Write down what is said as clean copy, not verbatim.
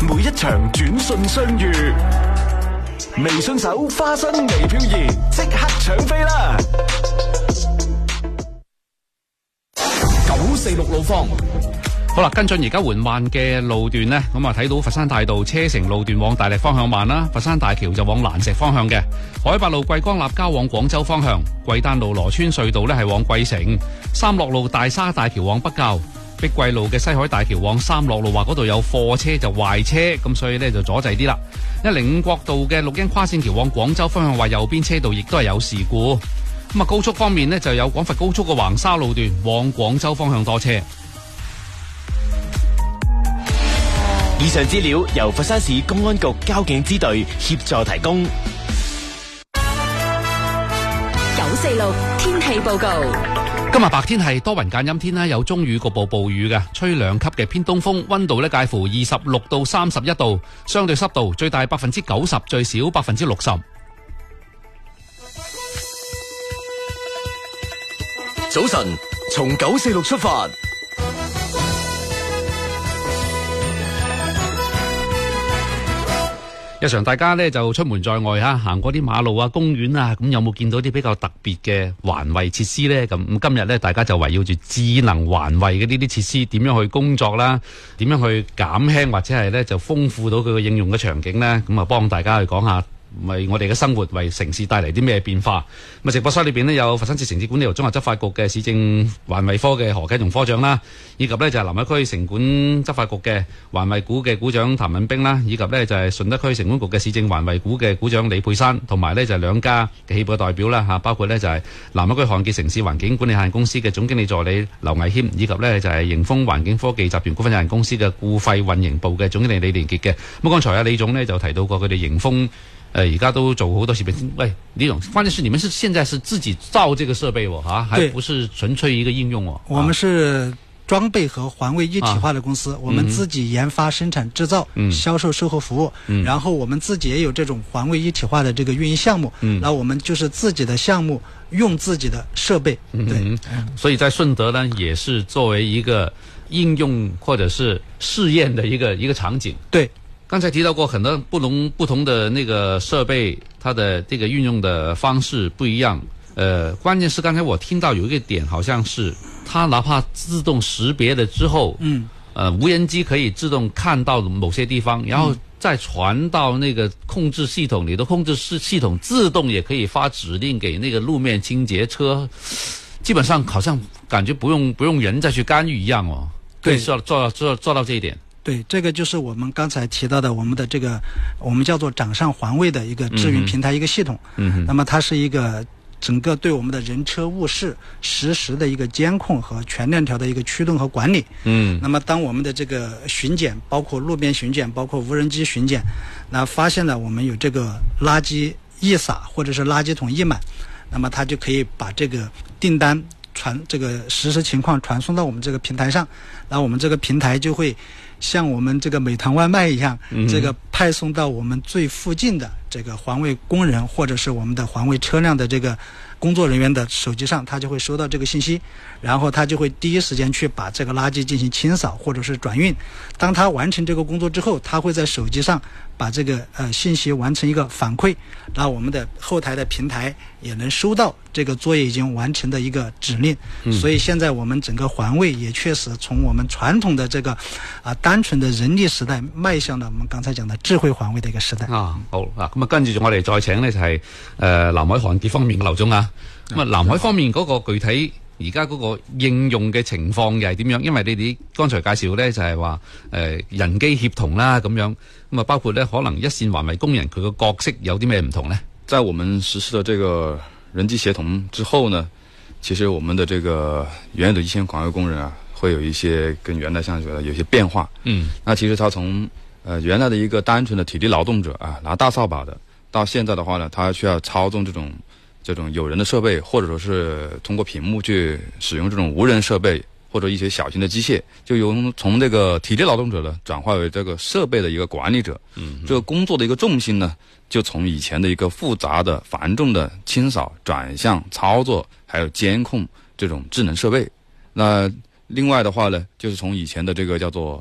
每一場轉瞬相遇。微信手花生微漂移，即刻搶飛啦！946路況。 好啦，跟進而家緩慢嘅路段呢，咁啊睇到佛山大道車城路段往大瀝方向慢啦，佛山大橋就往蘭石方向嘅，海八路貴江立交往廣州方向，貴丹路羅村隧道呢係往貴城，三樂路大沙大橋往北滘，碧桂路嘅西海大橋往三樂路話嗰度有貨車就壞車，咁所以呢就阻滯啲啦。105國道嘅綠茵跨線橋往廣州方向話右邊車道亦都係有事故。咁啊高速方面呢，就有廣佛高速嘅橫沙路段往廣州方向多車。 以上資料由佛山市公安局交警支隊協助提供。 946天氣報告。 今日白天係多雲間陰天啦，有中雨局部暴雨嘅，吹2級嘅偏東風，溫度呢介乎26到31度，相對濕度最大90%，最少60%。 早晨，從946出發。 日常大家呢就出門在外行過啲馬路啊、公園啊，咁有冇見到啲比較特別嘅環衛設施呢？咁今日呢，大家就圍繞住智能環衛嘅呢啲設施點樣去工作啦，點樣去減輕或者係呢就豐富到佢嘅應用嘅場景呢？咁啊幫大家去講下。為我哋嘅生活為城市帶嚟啲咩變化？咁啊，直播室裏邊呢，有佛山市城市管理局綜合執法局嘅市政環衛科嘅何啟榮科長啦，以及呢就係南海區城管執法局嘅環衛股嘅股長譚敏冰啦，以及呢就係順德區城管局嘅市政環衛股嘅股長李佩珊，同埋呢就係兩家嘅企業嘅代表啦嚇，包括呢就係南海區漢傑城市環境管理有限公司嘅總經理助理劉毅謙，以及呢就係迎豐環境科技集團股份有限公司嘅固廢運營部嘅總經理李連傑嘅。咁剛才李總呢就提到過佢哋迎豐。而家都做好多設備。喂，李總，關鍵是你們現在是自己造這個設備還不是純粹一個應用我們是裝備和環衛一體化的公司，我們自己研發、生產、製造、銷售、售後服務，然後我們自己也有這種環衛一體化的這個運營項目，然後我們就是自己的項目用自己的設備，對。 所以在順德呢，也是作為一個應用或者是試驗的一個場景。 對。 剛才提到過很多不同的那個設備，它的這個運用的方式不一樣。關鍵是剛才我聽到有一個點，好像是它哪怕自動識別了之後，無人機可以自動看到某些地方，然後再傳到那個控制系統裡的控制系統自動也可以發指令給那個路面清潔車，基本上好像感覺不用人再去干預一樣哦。對，做到這一點。 對，這個就是我們剛才提到的，我們的這個我們叫做掌上環衛的一個智雲平台一個系統。那麼它是一個整個對我們的人車物事實時的一個監控和全鏈條的一個驅動和管理。那麼當我們的這個巡檢，包括路邊巡檢，包括無人機巡檢，那發現了我們有這個垃圾溢灑或者是垃圾桶溢滿，那麼它就可以把這個訂單這個實時情況傳送到我們這個平台上，然後我們這個平台就會像我們這個美團外賣一樣，這個派送到我們最附近的這個環衛工人或者是我們的環衛車輛的這個工作人員的手機上，他就會收到這個信息，然後他就會第一時間去把這個垃圾進行清掃或者是轉運。當他完成這個工作之後，他會在手機上把這個信息完成一個反饋，然後我們的後台的平台也能收到這個作業已經完成的一個指令。所以現在我們整個環衛也確實從我們傳統的這個單純的人力時代邁向了我們剛才講的智慧環衛的一個時代。 好嗱，咁跟住我哋再請呢就係南海漢傑方面嘅劉總啊。咁南海方面嗰個具體而家嗰個應用嘅情況又係點樣？因為你哋剛才介紹呢就係話人機協同啦咁樣，咁包括呢可能一線環衛工人佢個角色有啲咩唔同呢？ 在我們實施了這個人機協同之後呢，其實我們的這個原有的一線環衛工人會有一些跟原來相比有些變化。那其實他從原來的一個單純的體力勞動者拿大掃把的，到現在的話呢，他需要操縱這種有人的設備，或者說是通過屏幕去使用這種無人設備或者一些小型的機械，就從這個體力勞動者呢轉化為這個設備的一個管理者。這個工作的一個重心呢，就從以前的一個複雜的繁重的清掃轉向操作還有監控這種智能設備。那另外的話呢，就是從以前的這個叫做